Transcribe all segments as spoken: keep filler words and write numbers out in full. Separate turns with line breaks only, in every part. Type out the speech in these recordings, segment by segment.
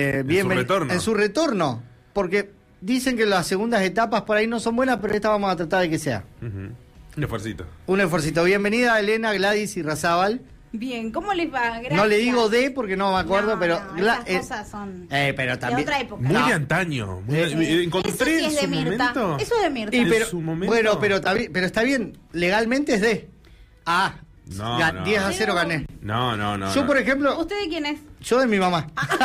Eh, bien,
en su retorno.
En su retorno, porque dicen que las segundas etapas por ahí no son buenas, pero esta vamos a tratar de que sea.
Uh-huh. Un esfuercito.
Un esfuercito. Bienvenida Elena, Gladys y Razábal.
Bien, ¿cómo les va? Gracias.
No le digo de porque no me acuerdo,
no,
pero...
No,
Gla-
esas
eh,
cosas son
eh, pero también,
de otra época.
Muy
no.
de antaño. Muy
Eh,
de, encontré
Eso sí
en
es de
su
Mirta.
momento.
Eso es de Mirta.
Y
En
pero,
su momento.
bueno, pero, tabi- pero está bien, legalmente es de. Ah,
No,
ga-
no.
diez a cero gané.
No, no, no.
Yo,
no.
por ejemplo,
¿Usted de quién es?
yo de mi mamá.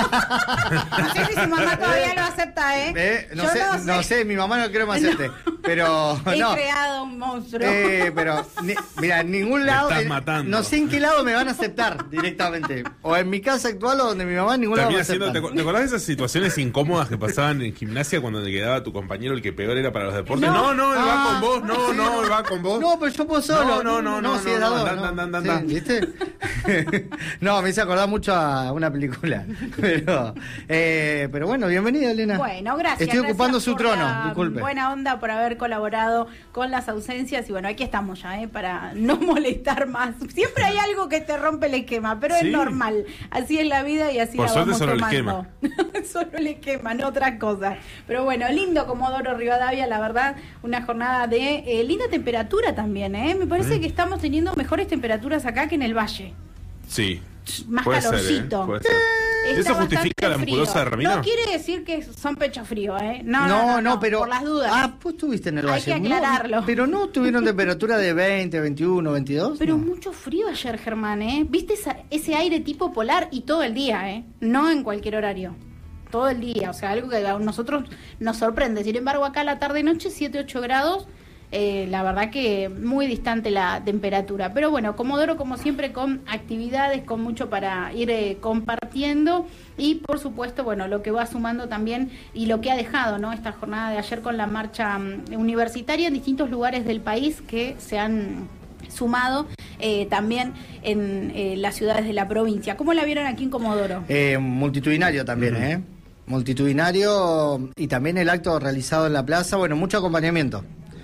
No sé si su mamá todavía lo acepta, ¿eh?
Eh, no,
Yo
sé,
no
no sé, mi mamá no quiero más hacerte. Pero
He
no.
creado un monstruo.
Eh, pero, ni- mira, en ningún lado.
estás
en-
matando.
No sé en qué lado me van a aceptar directamente. O en mi casa actual o donde mi mamá, en ningún lado me
Termina siendo, ¿te,
aceptan.
acu- ¿Te acordás de esas situaciones incómodas que pasaban en gimnasia cuando te quedaba tu compañero el que peor era para los deportes?
No.
No, no, él va
Ah,
con vos, no,
sí,
no, él va con vos.
No, pero yo puedo solo.
No, no, no, no,
si
no,
es
no,
dado,
anda,
no.
anda, anda,
Sí,
anda.
¿viste? No, me hice acordar mucho a una película. Pero, eh, pero bueno, bienvenida, Elena.
Bueno, gracias.
Estoy
gracias
ocupando su
por
trono,
la
disculpe.
Buena onda por haber colaborado con las ausencias. Y bueno, aquí estamos ya, ¿eh? Para no molestar más. Siempre hay algo que te rompe el esquema, pero
Sí.
es normal. Así es la vida y así
Por
la
suerte
vamos
solo el
tomando. Solo el esquema, no otras cosas. Pero bueno, lindo Comodoro Rivadavia, la verdad, una jornada de eh, linda temperatura también, ¿eh? Me parece
Mm.
que estamos teniendo mejores temperaturas acá que en el valle.
Sí.
Más
Puede ser,
calorcito.
¿eh? Puede ser.
Está
¿Eso justifica
bastante
la musculosa
frío.
de Ramiro?
No quiere decir que son pecho frío, ¿eh? No,
No,
no,
no,
no,
pero.
por las dudas.
Ah, pues estuviste en el
Hay
valle.
que aclararlo.
No, pero no tuvieron temperatura de veinte, veintiuno, veintidós.
Pero
no.
mucho frío ayer, Germán, ¿eh? ¿Viste esa- ese aire tipo polar y todo el día, ¿eh? No en cualquier horario. Todo el día, o sea, algo que a nosotros nos sorprende. Sin embargo, acá la tarde-noche, siete, ocho grados. Eh, la verdad que muy distante la temperatura. Pero bueno, Comodoro como siempre con actividades, con mucho para ir eh, compartiendo y por supuesto, bueno, lo que va sumando también y lo que ha dejado, ¿no? Esta jornada de ayer con la marcha mm, universitaria en distintos lugares del país que se han sumado eh, también en eh, las ciudades de la provincia. ¿Cómo la vieron aquí en Comodoro?
Eh, multitudinario también,
Ujú.
¿eh? Multitudinario y también el acto realizado en la plaza, bueno, mucho acompañamiento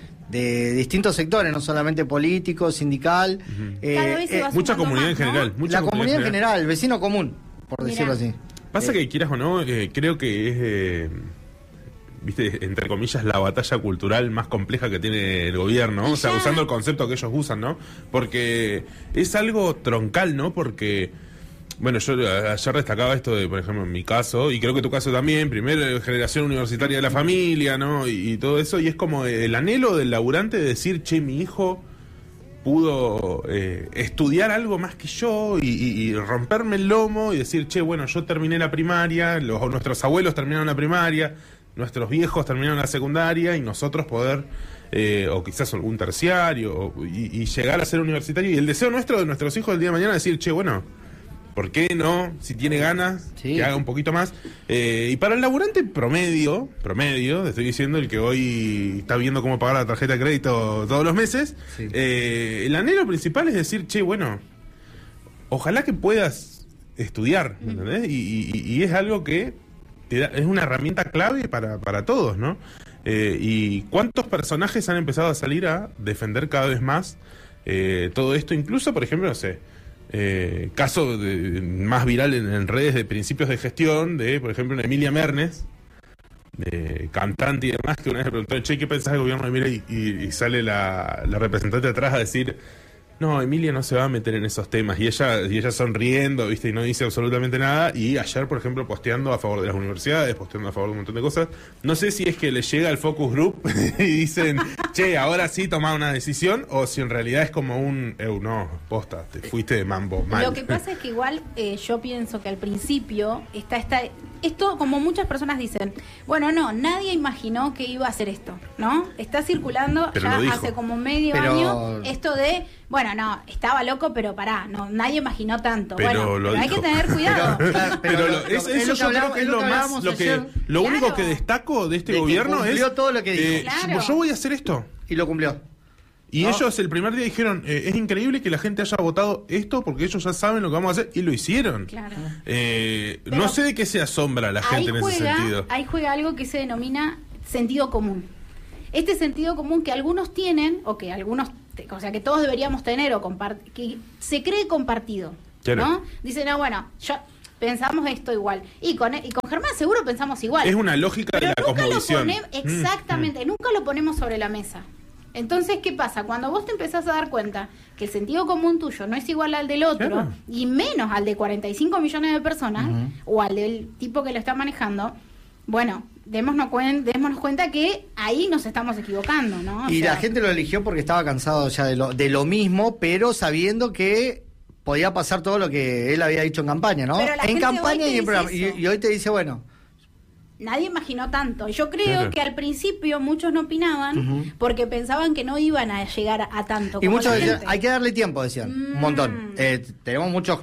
de distintos sectores, no solamente político, sindical.
Ujú.
eh,
Cada vez se
eh,
va
Mucha
sumando
comunidad
más,
en
¿no?
general. Mucha
la comunidad en general, el vecino común, por
Mirá.
decirlo así.
Pasa
Eh,
que quieras o no, eh, creo que es, eh, viste, entre comillas, la batalla cultural más compleja que tiene el gobierno,
Y
o sea,
ya-
usando el concepto que ellos usan, ¿no? Porque es algo troncal, ¿no? Porque, bueno, yo a- ayer destacaba esto de, por ejemplo, en mi caso, y creo que tu caso también, primera generación universitaria de la familia, ¿no? Y, y todo eso, y es como el anhelo del laburante de decir, che, mi hijo pudo eh, estudiar algo más que yo y, y- y romperme el lomo y decir, che, bueno, yo terminé la primaria, los, nuestros abuelos terminaron la primaria, nuestros viejos terminaron la secundaria y nosotros poder, eh, o quizás algún terciario, o- y, y llegar a ser universitario. Y el deseo nuestro de nuestros hijos del día de mañana es decir, che, bueno, ¿por qué no? Si tiene ganas,
Sí.
que haga un poquito más. Eh, y para el laburante promedio, promedio, te estoy diciendo, el que hoy está viendo cómo pagar la tarjeta de crédito todos los meses,
Sí.
eh, el anhelo principal es decir, che, bueno, ojalá que puedas estudiar, ¿entendés? Y, y- y es algo que te da- es una herramienta clave para, para todos, ¿no? Eh, y cuántos personajes han empezado a salir a defender cada vez más eh, todo esto, incluso, por ejemplo, no sé, eh, caso de- más viral en, en redes de principios de gestión de, por ejemplo, una Emilia Mernes, de cantante y demás, que una vez le preguntó, che, ¿qué pensás del gobierno de Milei? Y, y sale la, la representante atrás a decir, no, Emilia no se va a meter en esos temas. Y ella, y ella sonriendo, ¿viste? Y no dice absolutamente nada. Y ayer, por ejemplo, posteando a favor de las universidades, posteando a favor de un montón de cosas. No sé si es que le llega al focus group y dicen, che, ahora sí toma una decisión, o si en realidad es como un, eu, no, posta, te fuiste de mambo, mal.
Lo que pasa es que igual eh, yo pienso que al principio está, está esto, como muchas personas dicen, bueno, no, nadie imaginó que iba a hacer esto, ¿no? Está circulando
Pero
ya
lo dijo.
hace como medio
Pero-
año esto de, bueno, no, estaba loco, pero pará, no, nadie imaginó tanto.
Pero
bueno,
lo
pero hay
dijo.
que tener cuidado.
Pero- claro,
Pero,
pero
lo-
lo-
es-
lo-
eso
es lo que
yo creo
hablamos-
que
es
es
lo
lo
que
más,
hablábamos
lo que,
ayer.
lo
Claro.
único que destaco de este
De que
gobierno
cumplió
es,
todo lo que dijo.
eh,
Claro.
yo voy a hacer esto.
Y lo cumplió.
Y
¿No?
ellos el primer día dijeron, eh, es increíble que la gente haya votado esto porque ellos ya saben lo que vamos a hacer y lo hicieron.
Claro.
Eh,
Pero
no sé de qué se asombra la
Ahí
gente en ese
juega,
sentido.
ahí juega algo que se denomina sentido común. Este sentido común que algunos tienen, o que algunos, te- o sea, que todos deberíamos tener, o compart- que se cree compartido,
Claro.
¿no? Dicen, no, bueno, yo, pensamos esto igual. Y con, y con Germán seguro pensamos igual.
Es una lógica
Pero
de la
nunca lo
cosmovisión.
pone- exactamente, mm, nunca lo ponemos sobre la mesa. Entonces, ¿qué pasa? Cuando vos te empezás a dar cuenta que el sentido común tuyo no es igual al del otro,
Claro.
y menos al de cuarenta y cinco millones de personas, uh-huh, o al del tipo que lo está manejando, bueno, démonos, cuen- démonos cuenta que ahí nos estamos equivocando, ¿no? O
y
sea,
la gente lo eligió porque estaba cansado ya de lo, de lo mismo, pero sabiendo que podía pasar todo lo que él había dicho en campaña, ¿no?
Pero la
En
gente
campaña
hoy te
y en programa.
dice
Y,
eso.
y hoy te dice, bueno,
nadie imaginó tanto. Yo creo
Claro.
que al principio muchos no opinaban
Ujú.
porque pensaban que no iban a llegar a, a tanto.
y
como
muchos
la
decían,
gente.
hay que darle tiempo, decían,
Mm.
un montón. Eh, tenemos muchos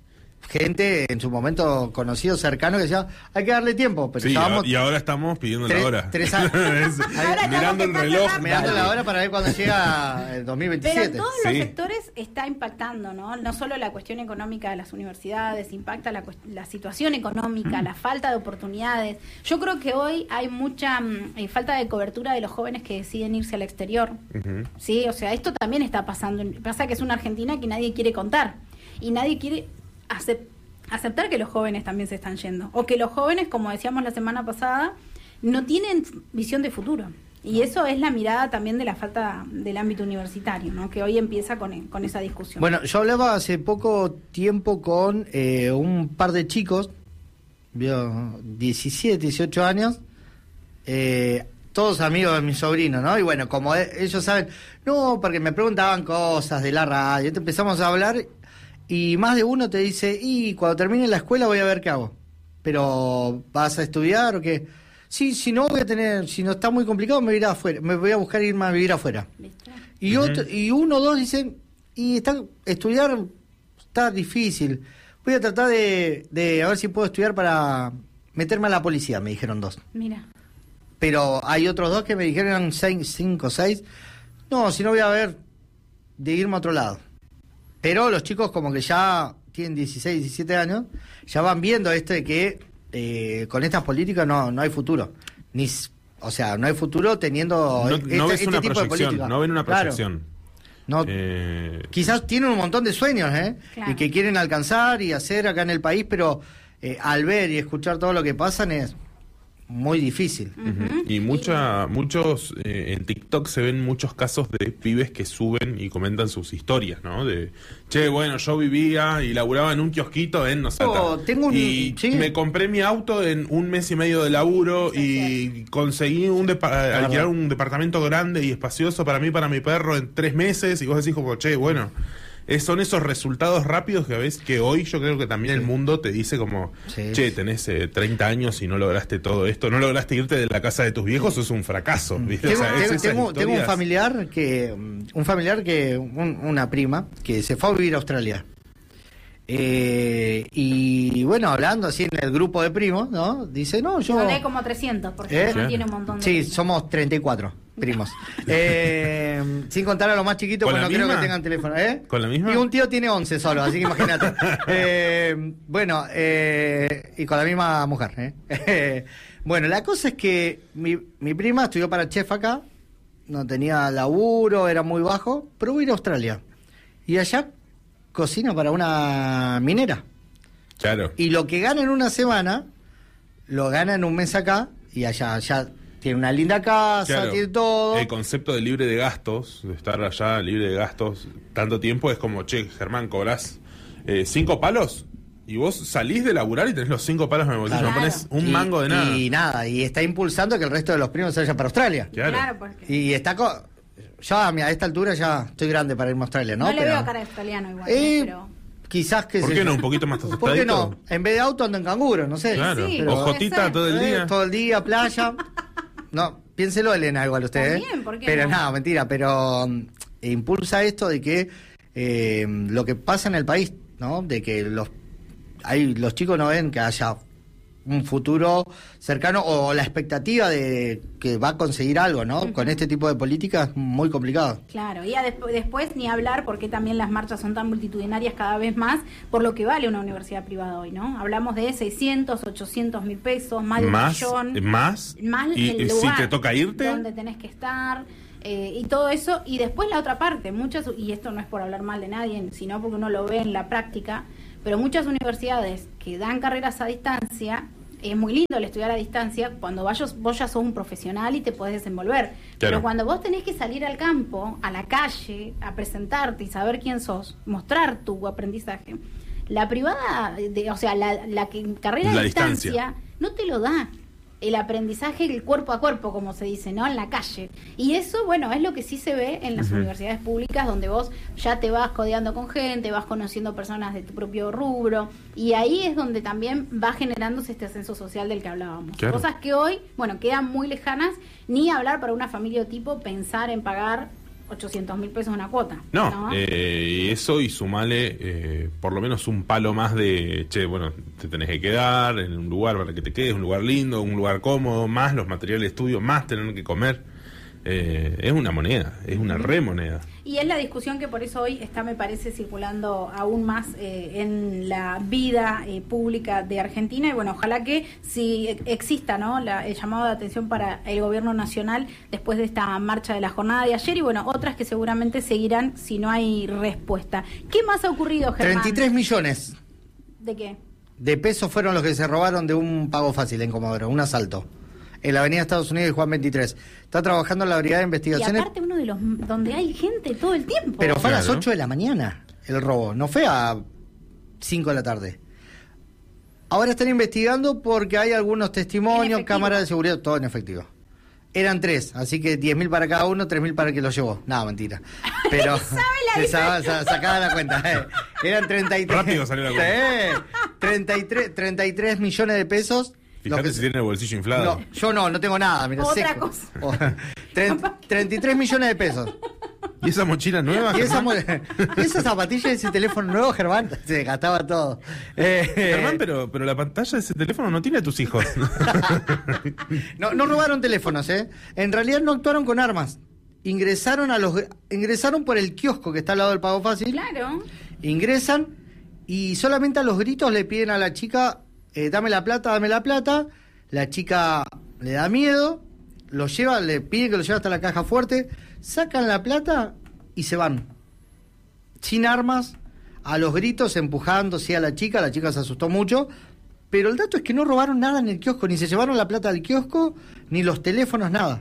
gente en su momento conocido, cercano, que decía, hay que darle tiempo, pero
Sí,
ya vamos
y ahora estamos pidiendo
tres-
la hora.
tres años.
Es-
Ahora
mirando el
estamos que
reloj.
pasa
mirando
dale.
la hora para ver cuándo llega el dos mil veintisiete.
Pero en todos los
Sí.
sectores está impactando, ¿no? No solo la cuestión económica de las universidades, impacta la, cuest- la situación económica, la falta de oportunidades. Yo creo que hoy hay mucha mm, eh, falta de cobertura de los jóvenes que deciden irse al exterior.
Ujú.
Sí, o sea, esto también está pasando. Pasa que es una Argentina que nadie quiere contar y nadie quiere acep- aceptar que los jóvenes también se están yendo. O que los jóvenes, como decíamos la semana pasada, no tienen visión de futuro. Y eso es la mirada también de la falta del ámbito universitario, ¿no? Que hoy empieza con, con esa discusión.
Bueno, yo hablaba hace poco tiempo con eh, un par de chicos, vio, diecisiete, dieciocho años, eh, todos amigos de mi sobrino, ¿no? Y bueno, como e- ellos saben, no, porque me preguntaban cosas de la radio, entonces empezamos a hablar y más de uno te dice, y cuando termine la escuela voy a ver qué hago. Pero, ¿vas a estudiar o qué? Sí, si no voy a tener, si no está muy complicado me voy a ir afuera, me voy a buscar irme a vivir afuera.
¿Viste?
Y
Ujú.
otro, y uno o dos dicen, y está, estudiar está difícil. Voy a tratar de, de a ver si puedo estudiar para meterme a la policía, me dijeron dos.
Mira.
Pero hay otros dos que me dijeron seis, cinco, seis. No, si no voy a ver de irme a otro lado. Pero los chicos como que ya tienen dieciséis, diecisiete años, ya van viendo esto de que eh, con estas políticas no, no hay futuro. Ni, s- o sea, no hay futuro teniendo
No,
este,
no ves
este
una
tipo de
proyección,
política.
no ven una
Claro.
proyección.
No,
Eh,
quizás tienen un montón de sueños, ¿eh?
Claro.
Y que quieren alcanzar y hacer acá en el país, pero eh, al ver y escuchar todo lo que pasan es muy difícil.
Ujú. Y mucha, muchos, eh, en TikTok se ven muchos casos de pibes que suben y comentan sus historias, ¿no? De, che, bueno, yo vivía y laburaba en un kiosquito en Nosata.
Oh, tengo un-
y
sí.
me compré mi auto en un mes y medio de laburo
Eso es
y conseguí un depa-
verdad.
alquilar un departamento grande y espacioso para mí y para mi perro en tres meses. Y vos decís como, che, bueno... Es- son esos resultados rápidos que a veces que hoy yo creo que también el mundo te dice como,
Sí.
che, tenés eh, treinta años y no lograste todo esto, no lograste irte de la casa de tus viejos, es un fracaso, ¿viste?
Tengo,
O sea, es
tengo-
esas
tengo- tengo un
historias-
familiar que un familiar que un- una prima que se fue a vivir a Australia. Eh, y bueno, hablando así en el grupo de primos, ¿no? Dice, no, yo...
Donde hay como trescientos, porque
¿Eh?
uno tiene un montón de...
Sí, somos treinta y cuatro primos. Eh, sin contar a los más chiquitos,
¿Con
pues
la
no creo
misma?
que tengan teléfono. ¿Eh?
¿Con la misma?
Y un tío tiene once solo, así que imagínate. Eh, bueno, eh, y con la misma mujer. ¿eh? Bueno, la cosa es que mi, mi prima estudió para chef acá, no tenía laburo, era muy bajo, pero voy a ir a Australia. Y allá cocina para una minera.
Claro.
Y lo que gana en una semana, lo gana en un mes acá, y allá ya tiene una linda casa,
Claro.
tiene todo.
El concepto de libre de gastos, de estar allá libre de gastos tanto tiempo, es como, che, Germán, cobrás eh, cinco palos y vos salís de laburar y tenés los cinco palos en el bolsillo,
Claro.
no pones un
Y-
mango de nada.
Y nada, y está impulsando que el resto de los primos se vayan para Australia.
Claro.
Claro, porque...
Y está co- ya mira, a esta altura ya estoy grande para irme a Australia, ¿no?
No, le
Pero-
veo cara de australiano igual,
Eh,
pero...
Quizás que
¿Por
se-
qué no? Un poquito más
¿Por qué
asustadito.
no? En vez de auto ando en canguro, no sé.
Claro.
Sí,
Pero-
Ojotita
puede
todo el
Eh,
día.
todo el día, playa. No, piénselo, Elena, igual usted. ¿eh?
También, ¿por qué
Pero
no?
nada, mentira, pero mm, impulsa esto de que eh, lo que pasa en el país, ¿no? De que los hay, los chicos no ven que haya un futuro cercano o la expectativa de que va a conseguir algo, ¿no?
Ujú.
Con este tipo de políticas es muy complicado.
Claro, y a desp- después ni hablar porque también las marchas son tan multitudinarias cada vez más por lo que vale una universidad privada hoy, ¿no? Hablamos de seiscientos, ochocientos mil pesos, más de un
Más,
millón.
eh, más,
Más
y
el
eh, si
lugar
te toca irte,
donde tenés que estar eh, y todo eso. Y después la otra parte, muchas, y esto no es por hablar mal de nadie, sino porque uno lo ve en la práctica, pero muchas universidades que dan carreras a distancia, es muy lindo el estudiar a distancia cuando vayas, vos ya sos un profesional y te podés desenvolver.
Claro.
Pero cuando vos tenés que salir al campo, a la calle, a presentarte y saber quién sos, mostrar tu aprendizaje, la privada, de, o sea, la, la que carrera
La
a distancia,
distancia.
no te lo da. El aprendizaje, el cuerpo a cuerpo, como se dice, ¿no? En la calle. Y eso, bueno, es lo que sí se ve en las
Ujú.
universidades públicas, donde vos ya te vas codeando con gente, vas conociendo personas de tu propio rubro, y ahí es donde también va generándose este ascenso social del que hablábamos.
Claro.
Cosas que hoy, bueno, quedan muy lejanas, ni hablar para una familia tipo pensar en pagar ochocientos mil pesos una cuota.
No,
¿no?
eh, eso y sumale eh, por lo menos un palo más de, che, bueno, te tenés que quedar en un lugar para que te quedes, un lugar lindo, un lugar cómodo, más los materiales de estudio, más tener que comer. Eh, es una moneda, es una remoneda.
Y es la discusión que por eso hoy está, me parece, circulando aún más eh, en la vida eh, pública de Argentina. Y bueno, ojalá que si exista, ¿no?, la, el llamado de atención para el gobierno nacional después de esta marcha de la jornada de ayer y bueno, otras que seguramente seguirán si no hay respuesta. ¿Qué más ha ocurrido, Germán?
treinta y tres millones
¿De qué?
de pesos fueron los que se robaron de un pago fácil en Comodoro, un asalto. En la avenida Estados Unidos y Juan veintitrés. Está trabajando en la Brigada de
Y
Investigaciones.
aparte uno de los donde hay gente todo el tiempo.
Pero fue a las
Claro.
ocho de la mañana el robo, no fue a cinco de la tarde. Ahora están investigando porque hay algunos
En
testimonios,
efectivo.
cámaras de seguridad, todo en efectivo. Eran tres, así que diez mil para cada uno, tres mil para el que lo llevó. No, mentira. Pero esa, esa- sacada la cuenta. eh. Eran treinta y tres.
Rápido salió la cuenta.
Eh, treinta y tres, treinta y tres millones de pesos.
Fíjate
Los que-
si tiene el bolsillo inflado.
no, yo no, no tengo nada. Mira,
Otra
seco.
cosa.
Oh, tre- treinta y tres millones de pesos.
¿Y esa mochila nueva?
Y esa,
Germán?
mo- y esa zapatilla y ese teléfono nuevo, Germán, se gastaba todo. Eh,
Germán, pero, pero la pantalla de ese teléfono no tiene a tus hijos.
no, no robaron teléfonos, ¿eh? En realidad no actuaron con armas. Ingresaron a los ingresaron por el kiosco que está al lado del Pago Fácil.
Claro.
Ingresan y solamente a los gritos le piden a la chica, eh, dame la plata, dame la plata. La chica le da miedo, lo lleva, le pide que lo lleve hasta la caja fuerte, sacan la plata y se van. Sin armas, a los gritos, empujando sí, a la chica, la chica se asustó mucho, pero el dato es que no robaron nada en el kiosco, ni se llevaron la plata del kiosco, ni los teléfonos, nada.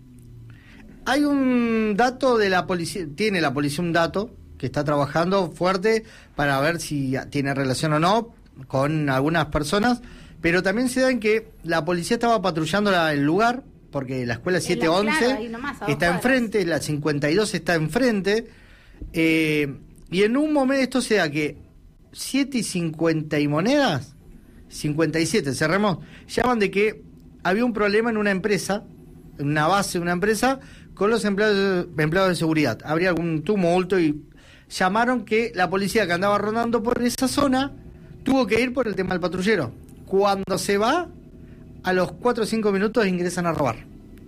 Hay un dato de la policía, tiene la policía un dato que está trabajando fuerte para ver si tiene relación o no con algunas personas, pero también se da en que la policía estaba patrullando la- el lugar, porque la escuela siete once
claro, ahí nomás, a dos
está
cuadras.
enfrente, la cincuenta y dos está enfrente, eh, y en un momento esto se da que siete y cincuenta y monedas, cincuenta y siete, cerremos, llaman de que había un problema en una empresa, en una base de una empresa, con los empleados, empleados de seguridad. Habría algún tumulto y llamaron que la policía que andaba rondando por esa zona tuvo que ir por el tema del patrullero. Cuando se va, a los cuatro o cinco minutos ingresan a robar.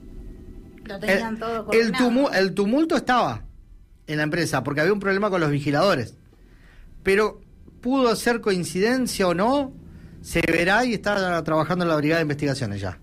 Lo tenían todo
El, el,
coordinado.
tumu- el tumulto estaba en la empresa porque había un problema con los vigiladores. Pero pudo ser coincidencia o no, se verá y está trabajando en la Brigada de Investigaciones ya.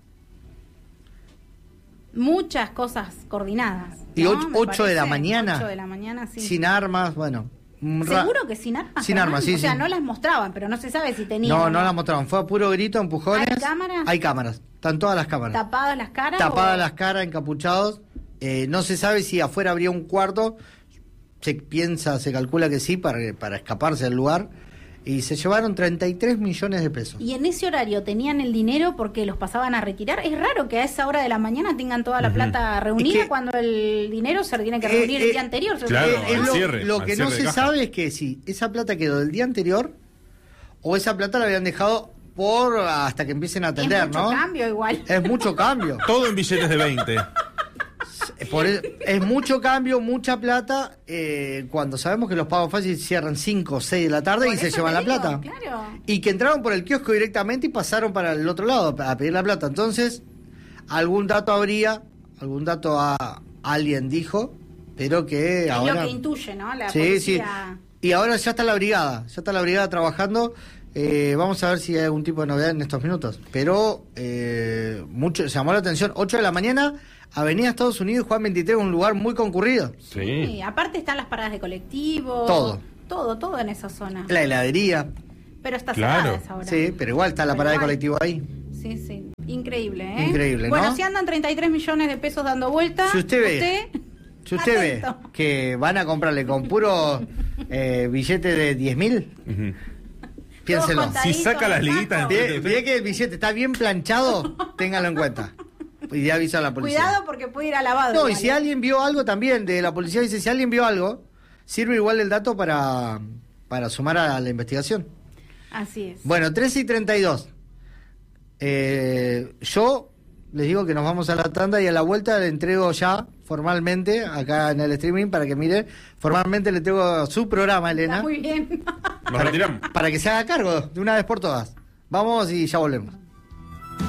Muchas cosas coordinadas.
Y
¿no?
ocho-
Me
ocho de la
parece.
mañana.
ocho de la mañana, sí.
Sin armas, bueno. un ra-
¿Seguro que sin armas?
Sin
Germán?
armas, sí,
O sea,
sí.
no las mostraban, pero no se sabe si tenían.
No,
o
no la mostraron. Fue a puro grito, empujones.
¿Hay cámaras?
Hay cámaras. Están todas las cámaras.
¿Tapadas las caras?
Tapadas
o-
las caras, encapuchados. Eh, no se sabe si afuera habría un cuarto. Se piensa, se calcula que sí, para, para escaparse del lugar. Y se llevaron treinta y tres millones de pesos.
Y en ese horario tenían el dinero porque los pasaban a retirar. Es raro que a esa hora de la mañana tengan toda la
Ujú.
plata reunida
Es que-
cuando el dinero se tiene que
Eh,
reunir el
eh,
día anterior. se
claro,
supone,
Eh, es
al
lo,
cierre,
lo
al
que no
cierre de
se
caja.
sabe es que si esa plata quedó del día anterior o esa plata la habían dejado por hasta que empiecen a atender,
es mucho
¿no?
cambio igual.
Es mucho cambio.
Todo en billetes de veinte.
Por el- es mucho cambio, mucha plata, eh, cuando sabemos que los pagos fáciles cierran cinco o seis de la tarde
Por
y se
eso
llevan
te
la
digo,
plata.
claro.
Y que entraron por el kiosco directamente y pasaron para el otro lado a pedir la plata. Entonces, algún dato habría, algún dato a alguien dijo, pero que
Es
ahora...
lo que intuye, ¿no? La
Sí,
policía.
sí. Y ahora ya está la brigada, ya está la brigada trabajando. Eh, vamos a ver si hay algún tipo de novedad en estos minutos. Pero eh, mucho llamó la atención. ocho de la mañana, Avenida Estados Unidos, Juan veintitrés, un lugar muy concurrido.
Sí, aparte están las paradas de colectivo.
Todo.
Todo, todo en esa zona.
La heladería.
Pero está
Claro.
cerrada esa hora.
Sí, pero igual está la
Pero
parada de
igual.
colectivo ahí.
Sí, sí. Increíble, ¿eh?
Increíble,
Bueno,
¿no?
si andan treinta y tres millones de pesos dando vuelta,
Si usted ve, si usted ve
atento.
que van a comprarle con puro eh, billete de diez mil,
Ujú.
piénselo.
Todos
Si saca las
Taco.
liguitas
Ve, ve que el billete está bien planchado, téngalo en cuenta. Y ya avisa a la policía.
Cuidado porque puede ir a lavado.
No, y
igual,
si
¿eh?
alguien vio algo también, de la policía dice, si alguien vio algo, sirve igual el dato para, para sumar a la investigación.
Así es.
Bueno, trece y treinta y dos. Eh, yo les digo que nos vamos a la tanda y a la vuelta le entrego ya formalmente, acá en el streaming, para que mire, formalmente le entrego su programa, Elena,
Está muy bien.
Nos retiramos.
para que se haga cargo de una vez por todas. Vamos y ya volvemos.